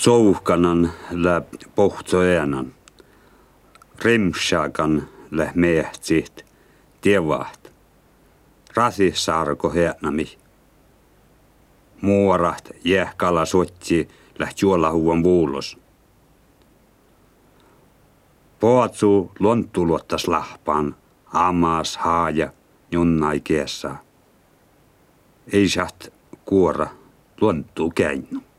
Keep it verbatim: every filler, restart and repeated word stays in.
Tsouhkanan lä pohtsoenan. Rimshakan lä mehtsit. Tievaht. Rasissarko hienami. Muoraht jähkala sotsi lä juolahuon vuulos. Poatsu lonttuluottas lahpaan. Amas haaja junnai kiessä. Ei saat kuora lonttu käinnu.